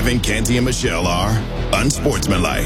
Kevin, Canty, and Michelle are unsportsmanlike.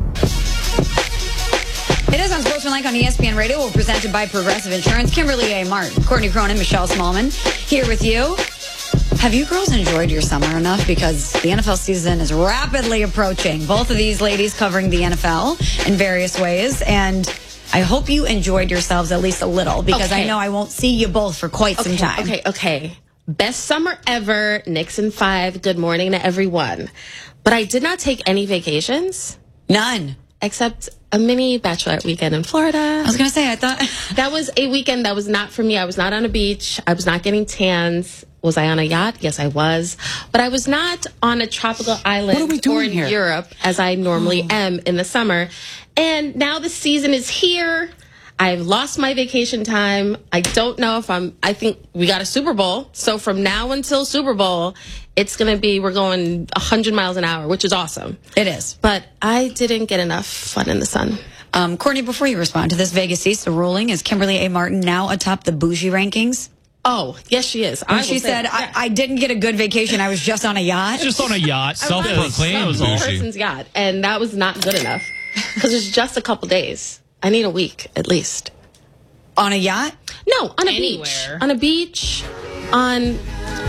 It is Unsportsmanlike on ESPN Radio. We're presented by Progressive Insurance. Kimberly A. Martin, Courtney Cronin, Michelle Smallman here with you. Have you girls enjoyed your summer enough? Because the NFL season is rapidly approaching. Both of these ladies covering the NFL in various ways. And I hope you enjoyed yourselves at least a little, because I know I won't see you both for quite some time. Okay. Best summer ever. Knicks in 5. Good morning to everyone. But I did not take any vacations. None. Except a mini bachelorette weekend in Florida. I was going to say, I thought that was a weekend that was not for me. I was not on a beach. I was not getting tans. Was I on a yacht? Yes, I was. But I was not on a tropical island or in Europe as I normally am in the summer. And now the season is here. I've lost my vacation time. I don't know if I think we got a Super Bowl. So from now until Super Bowl, it's going to be, we're going 100 miles an hour, which is awesome. It is. But I didn't get enough fun in the sun. Courtney, before you respond to this Vegas East, the ruling is Kimberly A. Martin now atop the bougie rankings? Oh, yes, she is. And she said, I didn't get a good vacation. I was just on a yacht. Just on a yacht. Self-proclaimed. That was a person's yacht. And that was not good enough. Because it's just a couple days. I need a week, at least. On a yacht? No, on a beach. On a beach. On...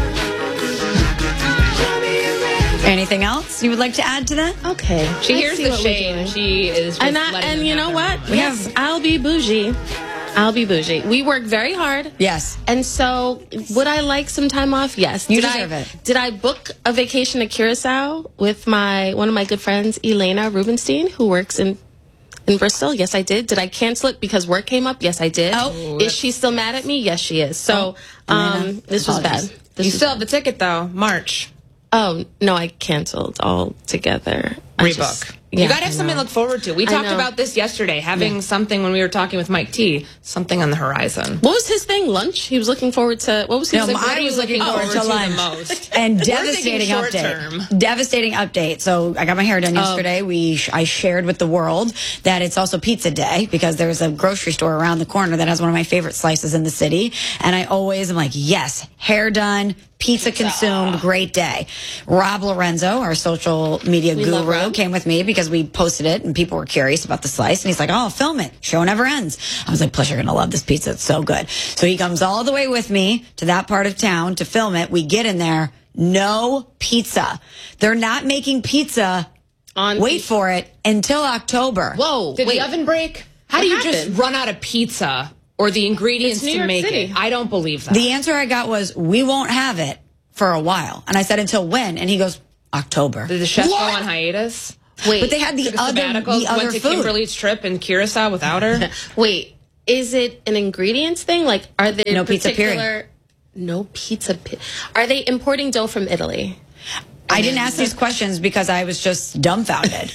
Anything else you would like to add to that? Okay. She hears the shade. She is just and you know what? Yes, I'll be bougie. I'll be bougie. We work very hard. Yes. And so, would I like some time off? Yes. You deserve it. Did I book a vacation to Curacao with one of my good friends, Elena Rubenstein, who works in Bristol? Yes, I did. Did I cancel it because work came up? Yes, I did. Oh. Is she still mad at me? Yes, she is. So, this was bad. You still have the ticket, though. March. Oh, no, I canceled altogether. Rebook. You got to have something to look forward to. We talked about this yesterday, having something when we were talking with Mike T, something on the horizon. What was his thing? Lunch? He was looking forward to, what was his thing? I was looking forward to lunch. The most. And devastating update. Devastating update. So I got my hair done yesterday. I shared with the world that it's also pizza day, because there's a grocery store around the corner that has one of my favorite slices in the city. And I always am like, yes, hair done, pizza consumed, great day. Rob Lorenzo, our social media guru, came with me because we posted it and people were curious about the slice. And he's like, oh, film it. Show never ends. I was like, plus you're going to love this pizza. It's so good. So he comes all the way with me to that part of town to film it. We get in there. No pizza. They're not making pizza. Wait for it until October. Whoa. Did the oven break? How do you just run out of pizza or the ingredients to make it? I don't believe that. The answer I got was, we won't have it for a while. And I said, until when? And he goes, October. Did the chef go on hiatus? Wait. But they had the other went to food. Kimberly's trip in Curacao without her? Wait. Is it an ingredients thing? Like, are they no pizza period? No pizza. Are they importing dough from Italy? I didn't ask these questions because I was just dumbfounded.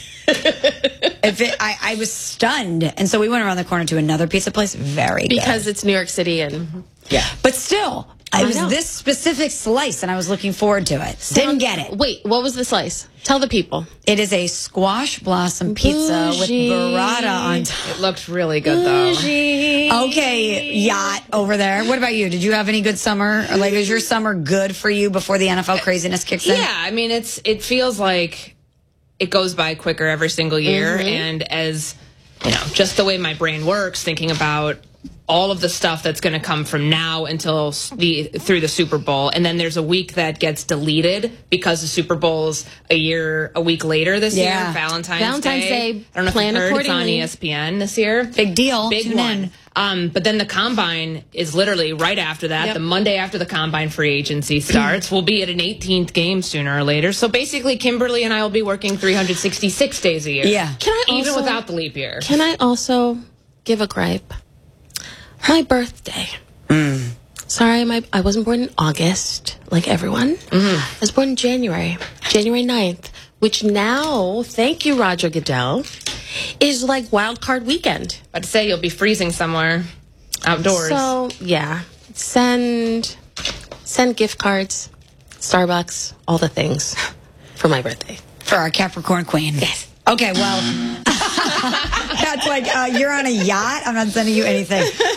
I was stunned. And so we went around the corner to another pizza place. Very good. Because it's New York City and... Yeah. But still, it was this specific slice and I was looking forward to it. Didn't get it. Wait, what was the slice? Tell the people. It is a squash blossom pizza with burrata on top. It looked really good, though. Okay, yacht over there. What about you? Did you have any good summer? Or like, is your summer good for you before the NFL craziness kicks in? Yeah, I mean, it feels like it goes by quicker every single year. And as, just the way my brain works, thinking about all of the stuff that's going to come from now until through the Super Bowl, and then there's a week that gets deleted because the Super Bowl's a week later this year, Valentine's Day. I don't know if you heard, it's on ESPN this year. Big deal. Big one. But then the Combine is literally right after that. Yep. The Monday after the Combine free agency starts. We'll be at an 18th game sooner or later. So basically, Kimberly and I will be working 366 days a year. Yeah. Even without the leap year. Can I also give a gripe? My birthday. Sorry, I wasn't born in August, like everyone. I was born in January 9th, which now, thank you, Roger Goodell, is like wild card weekend. I'd say you'll be freezing somewhere outdoors. So, yeah. Send gift cards, Starbucks, all the things for my birthday. For our Capricorn queen. Yes. Okay, well, that's like, you're on a yacht. I'm not sending you anything.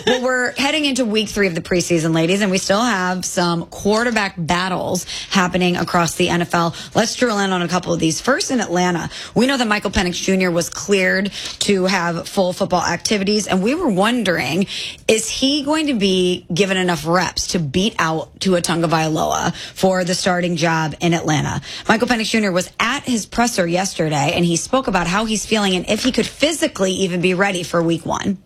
Well, we're heading into week 3 of the preseason, ladies, and we still have some quarterback battles happening across the NFL. Let's drill in on a couple of these. First, in Atlanta, we know that Michael Penix Jr. was cleared to have full football activities, and we were wondering, is he going to be given enough reps to beat out Tua Tagovailoa for the starting job in Atlanta? Michael Penix Jr. was at his presser yesterday, and he spoke about how he's feeling and if he could physically even be ready for week 1.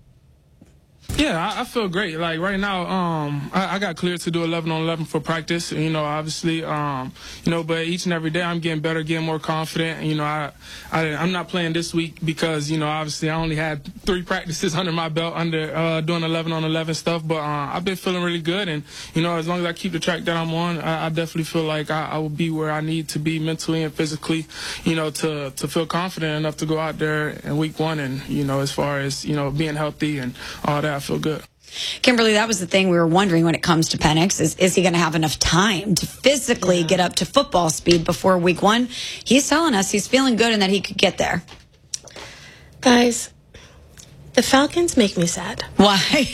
Yeah, I feel great. Like right now, I got cleared to do 11-on-11 for practice. You know, obviously, but each and every day I'm getting better, getting more confident. You know, I'm not playing this week because, you know, obviously I only had 3 practices under my belt under doing 11-on-11 stuff. But I've been feeling really good, and you know, as long as I keep the track that I'm on, I definitely feel like I will be where I need to be mentally and physically. You know, to feel confident enough to go out there in week 1, and you know, as far as being healthy and all that. I feel good. Kimberly, that was the thing we were wondering when it comes to Penix. Is he going to have enough time to physically get up to football speed before week 1? He's telling us he's feeling good and that he could get there. Guys, the Falcons make me sad. Why?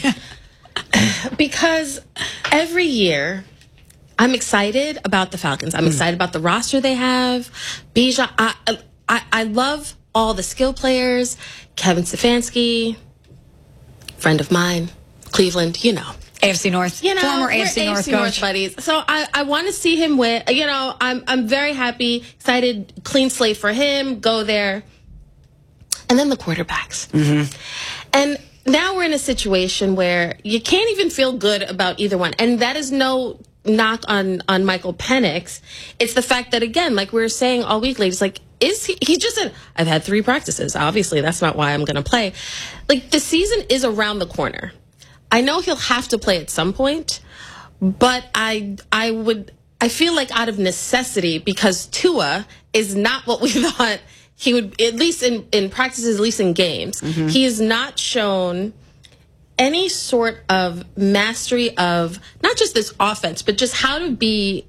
Because every year I'm excited about the Falcons. I'm excited about the roster they have. Bijan, I love all the skill players. Kevin Stefanski, friend of mine, Cleveland, AFC North, former AFC North coach. Buddies. So I want to see him win. I'm very happy, excited, clean slate for him. Go there, and then the quarterbacks. And now we're in a situation where you can't even feel good about either one, and that is no knock on Michael Penix. It's the fact that, again, like we were saying all week, ladies, like. He just said, I've had 3 practices. Obviously, that's not why I'm going to play. Like, the season is around the corner. I know he'll have to play at some point, but I feel like out of necessity, because Tua is not what we thought he would, at least in practices, at least in games. He has not shown any sort of mastery of not just this offense, but just how to be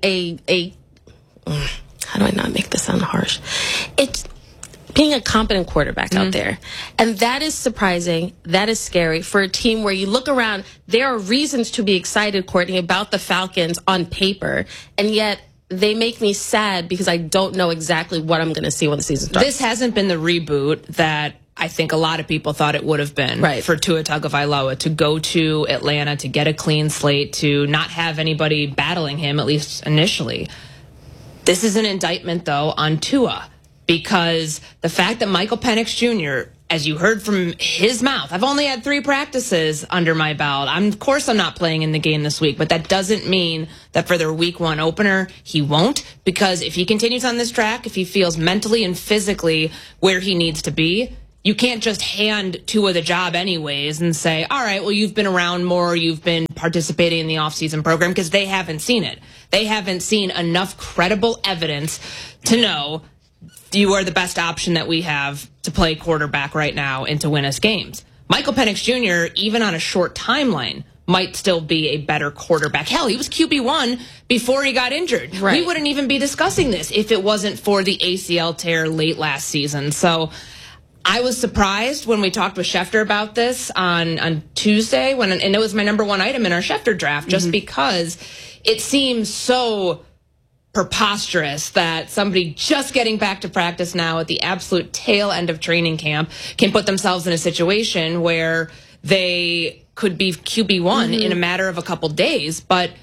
how do I not make this sound harsh? It's being a competent quarterback out there. And that is surprising. That is scary for a team where you look around. There are reasons to be excited, Courtney, about the Falcons on paper. And yet they make me sad because I don't know exactly what I'm going to see when the season starts. This hasn't been the reboot that I think a lot of people thought it would have been for Tua Tagovailoa to go to Atlanta, to get a clean slate, to not have anybody battling him, at least initially. This is an indictment, though, on Tua, because the fact that Michael Penix Jr., as you heard from his mouth, I've only had 3 practices under my belt. Of course I'm not playing in the game this week, but that doesn't mean that for their week 1 opener, he won't, because if he continues on this track, if he feels mentally and physically where he needs to be, you can't just hand Tua the job anyways and say, all right, well, you've been around more, you've been participating in the offseason program, because they haven't seen it. They haven't seen enough credible evidence to know you are the best option that we have to play quarterback right now and to win us games. Michael Penix Jr., even on a short timeline, might still be a better quarterback. Hell, he was QB1 before he got injured. We wouldn't even be discussing this if it wasn't for the ACL tear late last season. So I was surprised when we talked with Schefter about this on Tuesday, and it was my number 1 item in our Schefter draft, just because it seems so preposterous that somebody just getting back to practice now at the absolute tail end of training camp can put themselves in a situation where they could be QB1 in a matter of a couple days, but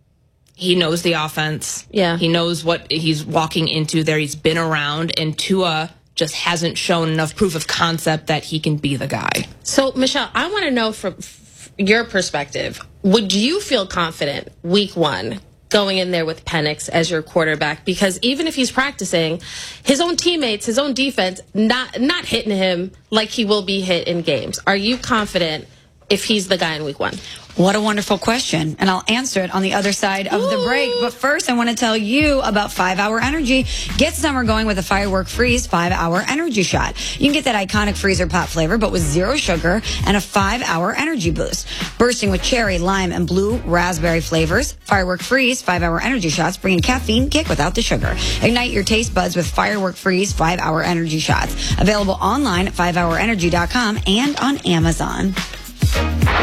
he knows the offense. Yeah. He knows what he's walking into there. He's been around, and Tua just hasn't shown enough proof of concept that he can be the guy. So, Michelle, I want to know from your perspective, would you feel confident week 1 going in there with Penix as your quarterback? Because even if he's practicing, his own teammates, his own defense, not hitting him like he will be hit in games. Are you confident if he's the guy in week 1? What a wonderful question. And I'll answer it on the other side of the break. But first, I want to tell you about 5-Hour Energy. Get summer going with a Firework Freeze 5-Hour Energy Shot. You can get that iconic freezer pop flavor, but with 0 sugar and a 5-hour energy boost. Bursting with cherry, lime, and blue raspberry flavors, Firework Freeze 5-Hour Energy Shots bringing caffeine kick without the sugar. Ignite your taste buds with Firework Freeze 5-Hour Energy Shots. Available online at 5hourenergy.com and on Amazon.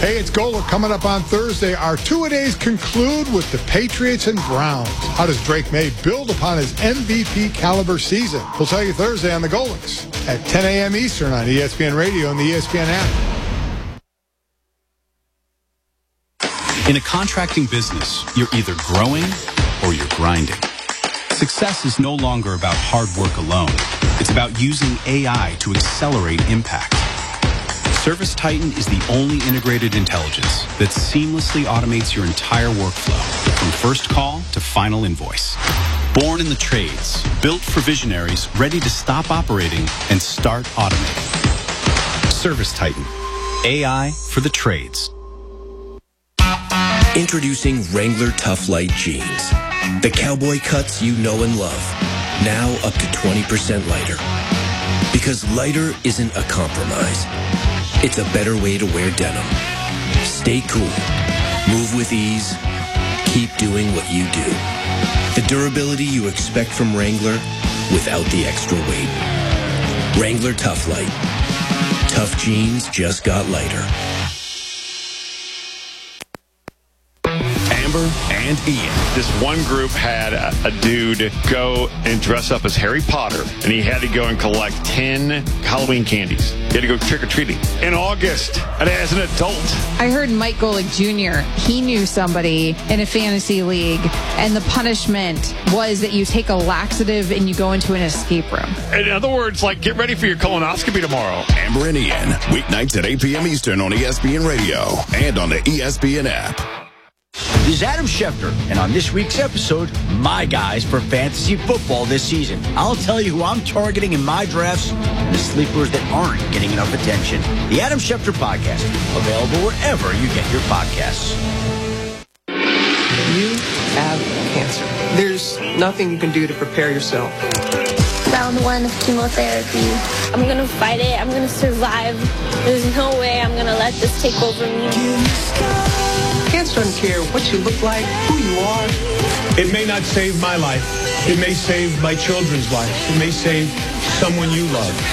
Hey, it's Golic coming up on Thursday. Our two-a-days conclude with the Patriots and Browns. How does Drake May build upon his MVP caliber season? We'll tell you Thursday on the Golics at 10 a.m. Eastern on ESPN Radio and the ESPN app. In a contracting business, you're either growing or you're grinding. Success is no longer about hard work alone. It's about using AI to accelerate impact. ServiceTitan is the only integrated intelligence that seamlessly automates your entire workflow, from first call to final invoice. Born in the trades, built for visionaries ready to stop operating and start automating. ServiceTitan, AI for the trades. Introducing Wrangler Tough Light Jeans. The cowboy cuts you know and love. Now up to 20% lighter. Because lighter isn't a compromise. It's a better way to wear denim. Stay cool. Move with ease. Keep doing what you do. The durability you expect from Wrangler without the extra weight. Wrangler Tough Light. Tough jeans just got lighter. Amber and Ian. This one group had a dude go and dress up as Harry Potter, and he had to go and collect 10 Halloween candies. He had to go trick-or-treating in August, and as an adult. I heard Mike Golic Jr., he knew somebody in a fantasy league, and the punishment was that you take a laxative and you go into an escape room. In other words, like, get ready for your colonoscopy tomorrow. Amber and Ian, weeknights at 8 p.m. Eastern on ESPN Radio and on the ESPN app. This is Adam Schefter, and on this week's episode, my guys for fantasy football this season. I'll tell you who I'm targeting in my drafts and the sleepers that aren't getting enough attention. The Adam Schefter Podcast, available wherever you get your podcasts. You have cancer. There's nothing you can do to prepare yourself. Round 1 of chemotherapy. I'm going to fight it. I'm going to survive. There's no way I'm going to let this take over me. Cancer doesn't care what you look like, who you are. It may not save my life. It may save my children's lives. It may save someone you love.